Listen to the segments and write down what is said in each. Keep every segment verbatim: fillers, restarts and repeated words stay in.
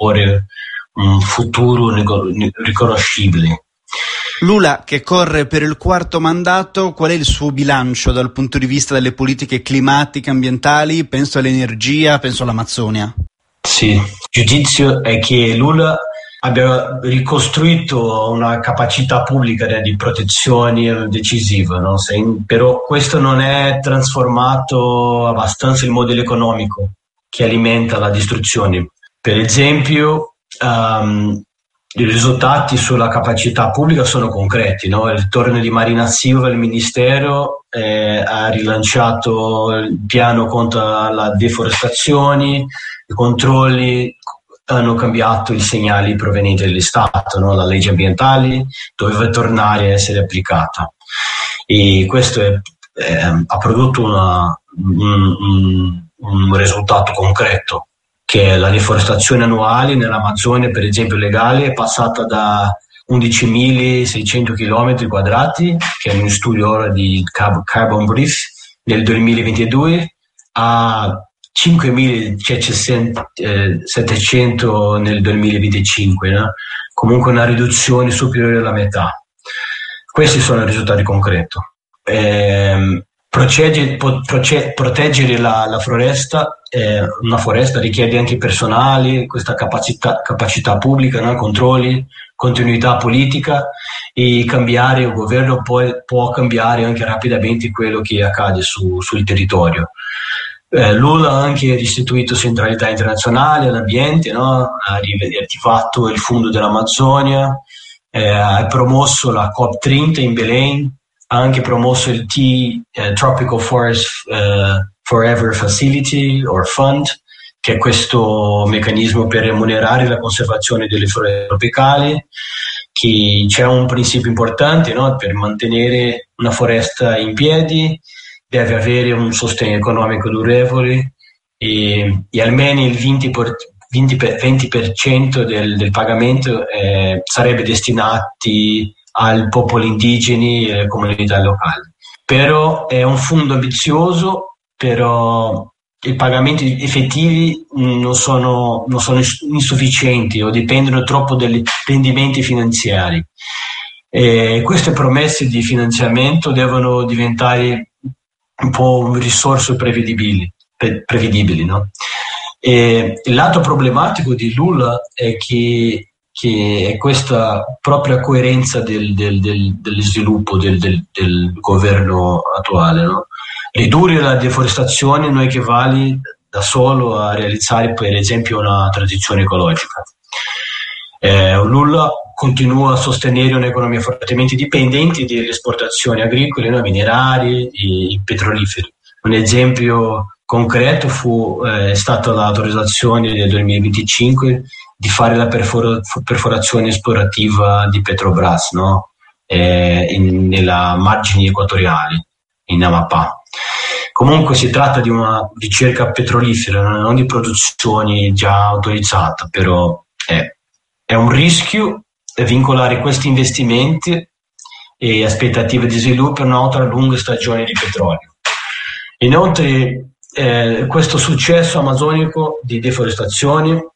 proporre un futuro riconoscibile. Lula, che corre per il quarto mandato, qual è il suo bilancio dal punto di vista delle politiche climatiche, ambientali? Penso all'energia, penso all'Amazzonia. Sì, il giudizio è che Lula abbia ricostruito una capacità pubblica di protezione decisiva, no? Se in, però questo non è trasformato abbastanza il modello economico che alimenta la distruzione. Per esempio, um, i risultati sulla capacità pubblica sono concreti, no? Il ritorno di Marina Silva al Ministero eh, ha rilanciato il piano contro la deforestazione, i controlli hanno cambiato i segnali provenienti dall'Stato, no? La legge ambientale doveva tornare a essere applicata e questo è, è, ha prodotto una, un, un, un risultato concreto, che la deforestazione annuale nell'Amazzonia, per esempio legale, è passata da undicimilaseicento chilometri quadrati, che è uno studio ora di Carbon Brief, nel duemilaventidue, a cinquemilasettecento nel duemilaventicinque, no? Comunque una riduzione superiore alla metà. Questi sono i risultati concreti. Eh, proteggere, proteggere la, la foresta, eh, una foresta richiede anche personale, questa capacità, capacità pubblica, no? Controlli, continuità politica, e cambiare il governo può, può cambiare anche rapidamente quello che accade su, sul territorio. Eh, Lula ha anche restituito centralità internazionale all'ambiente, no? Ha riattivato il fondo dell'Amazzonia, eh, ha promosso la COP trenta in Belém, ha anche promosso il T eh, Tropical Forest eh, Forever Facility or Fund, che è questo meccanismo per remunerare la conservazione delle foreste tropicali, che c'è un principio importante, no? Per mantenere una foresta in piedi deve avere un sostegno economico durevole e, e almeno il venti per cento del, del pagamento eh, sarebbe destinati al popolo indigeni e alle comunità locali. Però è un fondo ambizioso, però i pagamenti effettivi non sono, non sono insufficienti o dipendono troppo dagli rendimenti finanziari. E queste promesse di finanziamento devono diventare un po' risorse prevedibili, prevedibili, no? E il lato problematico di Lula è che, che è questa propria coerenza del, del, del, dello sviluppo del, del, del governo attuale, no? Ridurre la deforestazione non equivale da solo a realizzare, per esempio, una transizione ecologica. Eh, Lula continua a sostenere un'economia fortemente dipendente dalle esportazioni agricole, no? Minerali e petroliferi. Un esempio concreto fu eh, stata l'autorizzazione del duemilaventicinque di fare la perfora- perforazione esplorativa di Petrobras, no? eh, in, nella margini equatoriali in Amapá. Comunque si tratta di una ricerca petrolifera, non di produzione già autorizzata, però è, è un rischio vincolare questi investimenti e aspettative di sviluppo a un'altra lunga stagione di petrolio. Inoltre eh, questo successo amazonico di deforestazione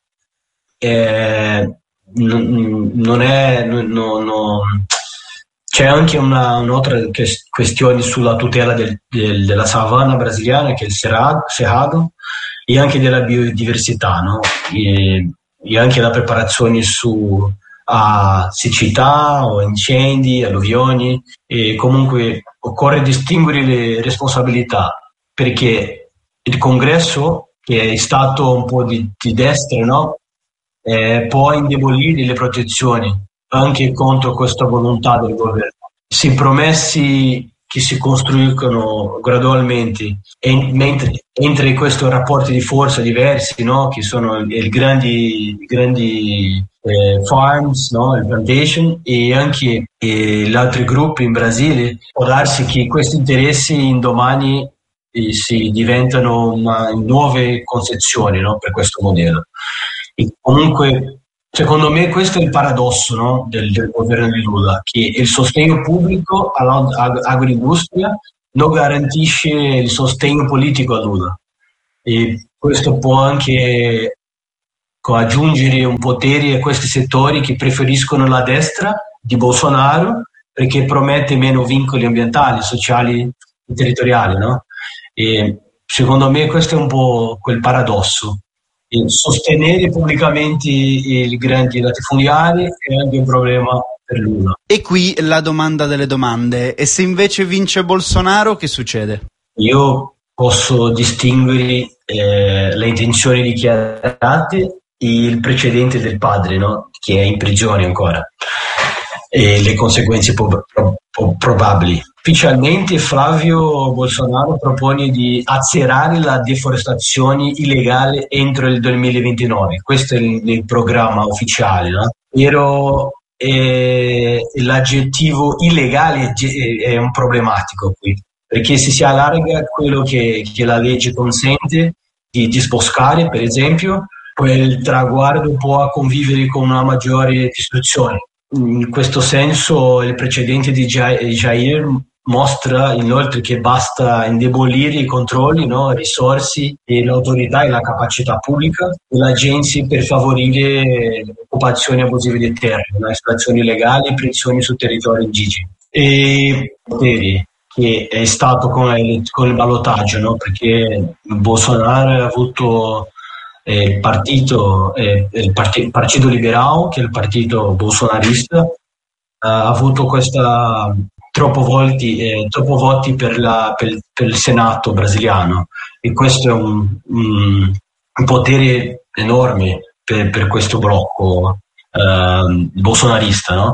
eh, non, non è non, non, c'è anche una, un'altra questione sulla tutela del, del, della savana brasiliana, che è il cerrado, e anche della biodiversità, no? e, e anche la preparazione su a siccità o incendi, alluvioni, e comunque occorre distinguere le responsabilità, perché il congresso, che è stato un po' di, di destra, no? eh, può indebolire le protezioni anche contro questa volontà del governo. Si promessi che si costruiscono gradualmente, e, mentre entri questi rapporti di forza diversi, no? Che sono i grandi, grandi eh, farms, no? Il plantation, e anche eh, gli altri gruppi in Brasile, può darsi che questi interessi in domani eh, si diventano una, nuove concezioni, no? Per questo modello. E comunque, secondo me questo è il paradosso, no? del, del governo di Lula, che il sostegno pubblico all'agroindustria non garantisce il sostegno politico a Lula, e questo può anche aggiungere un potere a questi settori che preferiscono la destra di Bolsonaro perché promette meno vincoli ambientali, sociali e territoriali, no? E secondo me questo è un po' quel paradosso. E sostenere pubblicamente i grandi latifondiari è anche un problema per Lula. E qui la domanda delle domande: e se invece vince Bolsonaro, che succede? Io posso distinguere eh, le intenzioni dichiarate e il precedente del padre, no? Che è in prigione ancora, e le conseguenze prob- prob- probabili. Ufficialmente Flavio Bolsonaro propone di azzerare la deforestazione illegale entro il duemilaventinove. Questo è il, il programma ufficiale, no? Però eh, l'aggettivo illegale è, è un problematico qui, perché se si allarga quello che, che la legge consente di disboscare, per esempio, quel traguardo può convivere con una maggiore distruzione. In questo senso il precedente di Jair mostra inoltre che basta indebolire i controlli, no, risorse e l'autorità e la capacità pubblica delle agenzie per favorire occupazioni abusive di terre, no, estrazioni illegali e pressioni su territori indigeni. E poteri che è stato con il, con il ballottaggio, no, perché Bolsonaro ha avuto eh, il partito, eh, il partito, partito Liberale, che è il partito bolsonarista, eh, ha avuto questa troppo voti, eh, troppo voti per, la, per, per il Senato brasiliano, e questo è un, un, un potere enorme per, per questo blocco eh, bolsonarista, no?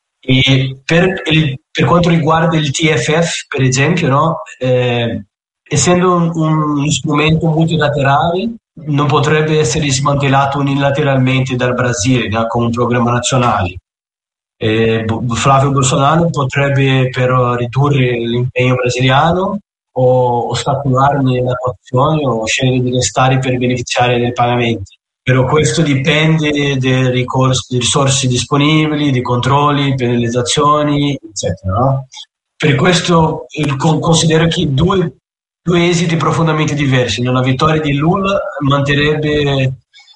E per, il, per quanto riguarda il T F F, per esempio, no? eh, essendo un, un strumento multilaterale, non potrebbe essere smantellato unilateralmente dal Brasile, no? Con un programma nazionale. Eh, Flavio Bolsonaro potrebbe però ridurre l'impegno brasiliano o ostacolarne l'attuazione o scegliere di restare per beneficiare dei pagamenti. Però questo dipende dai risorse disponibili, dei controlli, penalizzazioni, eccetera. No? Per questo considero che due, due esiti profondamente diversi. Una vittoria di Lula manterrebbe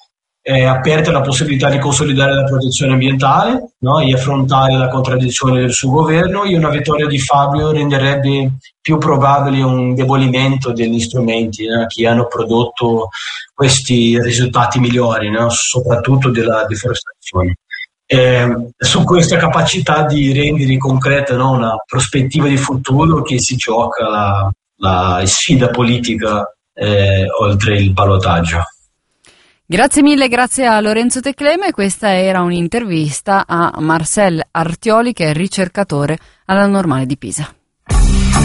è aperta la possibilità di consolidare la protezione ambientale, no? E affrontare la contraddizione del suo governo, e una vittoria di Fabio renderebbe più probabile un indebolimento degli strumenti, no? Che hanno prodotto questi risultati migliori, no? Soprattutto della deforestazione. Eh, su questa capacità di rendere concreta, no? Una prospettiva di futuro che si gioca la, la sfida politica eh, oltre il ballottaggio. Grazie mille, grazie a Lorenzo Tecleme. Questa era un'intervista a Marcel Artioli, che è ricercatore alla Normale di Pisa.